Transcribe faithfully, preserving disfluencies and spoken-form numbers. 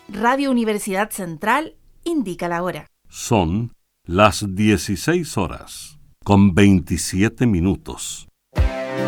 Radio Universidad Central indica la hora. Son las dieciséis horas con veintisiete minutos.